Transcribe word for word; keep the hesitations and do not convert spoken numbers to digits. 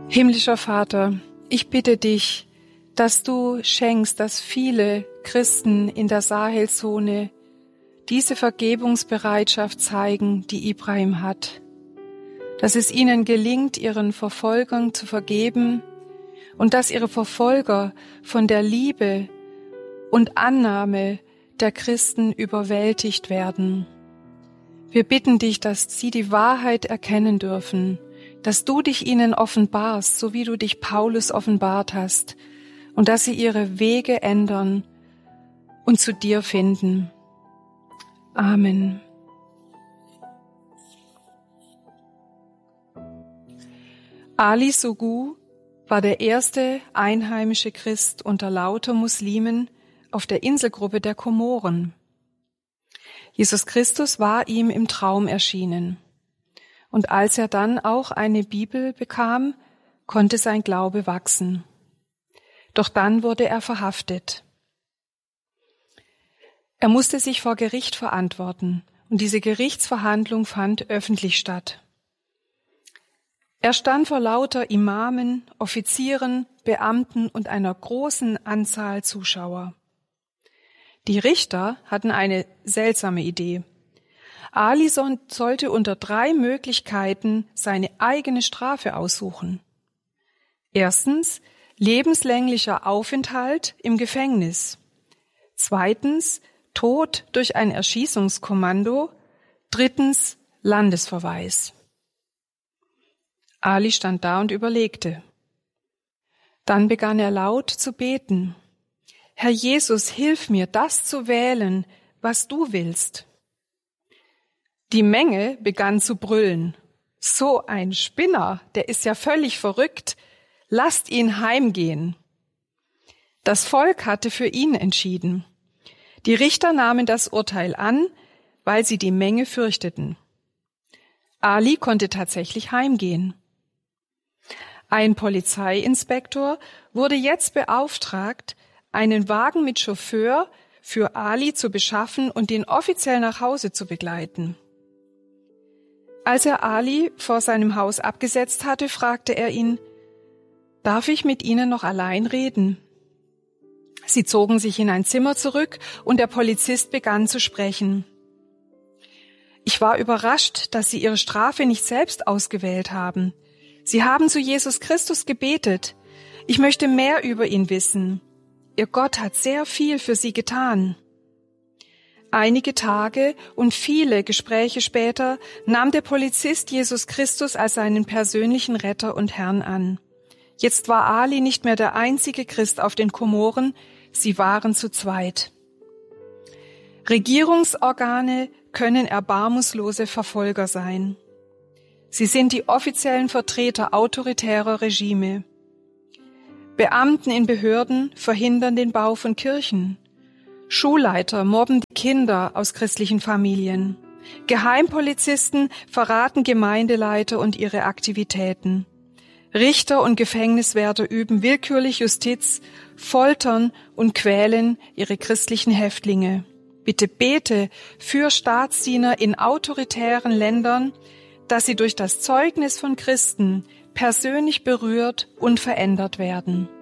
Himmlischer Vater, ich bitte dich, dass du schenkst, dass viele Christen in der Sahelzone diese Vergebungsbereitschaft zeigen, die Ibrahim hat. Dass es ihnen gelingt, ihren Verfolgern zu vergeben und dass ihre Verfolger von der Liebe und Annahme der Christen überwältigt werden. Wir bitten dich, dass sie die Wahrheit erkennen dürfen, dass du dich ihnen offenbarst, so wie du dich Paulus offenbart hast, und dass sie ihre Wege ändern und zu dir finden. Amen. Ali Sogu war der erste einheimische Christ unter lauter Muslimen auf der Inselgruppe der Komoren. Jesus Christus war ihm im Traum erschienen. Und als er dann auch eine Bibel bekam, konnte sein Glaube wachsen. Doch dann wurde er verhaftet. Er musste sich vor Gericht verantworten, und diese Gerichtsverhandlung fand öffentlich statt. Er stand vor lauter Imamen, Offizieren, Beamten und einer großen Anzahl Zuschauer. Die Richter hatten eine seltsame Idee. Ali sollte unter drei Möglichkeiten seine eigene Strafe aussuchen. Erstens, lebenslänglicher Aufenthalt im Gefängnis. Zweitens, Tod durch ein Erschießungskommando. Drittens, Landesverweis. Ali stand da und überlegte. Dann begann er laut zu beten. Herr Jesus, hilf mir, das zu wählen, was du willst. Die Menge begann zu brüllen. So ein Spinner, der ist ja völlig verrückt. Lasst ihn heimgehen. Das Volk hatte für ihn entschieden. Die Richter nahmen das Urteil an, weil sie die Menge fürchteten. Ali konnte tatsächlich heimgehen. Ein Polizeiinspektor wurde jetzt beauftragt, einen Wagen mit Chauffeur für Ali zu beschaffen und ihn offiziell nach Hause zu begleiten. Als er Ali vor seinem Haus abgesetzt hatte, fragte er ihn, »Darf ich mit Ihnen noch allein reden?« Sie zogen sich in ein Zimmer zurück und der Polizist begann zu sprechen. »Ich war überrascht, dass Sie Ihre Strafe nicht selbst ausgewählt haben. Sie haben zu Jesus Christus gebetet. Ich möchte mehr über ihn wissen. Ihr Gott hat sehr viel für Sie getan.« Einige Tage und viele Gespräche später nahm der Polizist Jesus Christus als seinen persönlichen Retter und Herrn an. Jetzt war Ali nicht mehr der einzige Christ auf den Komoren, sie waren zu zweit. Regierungsorgane können erbarmungslose Verfolger sein. Sie sind die offiziellen Vertreter autoritärer Regime. Beamten in Behörden verhindern den Bau von Kirchen. Schulleiter mobben die Kinder aus christlichen Familien. Geheimpolizisten verraten Gemeindeleiter und ihre Aktivitäten. Richter und Gefängniswärter üben willkürlich Justiz, foltern und quälen ihre christlichen Häftlinge. Bitte bete für Staatsdiener in autoritären Ländern, dass sie durch das Zeugnis von Christen persönlich berührt und verändert werden.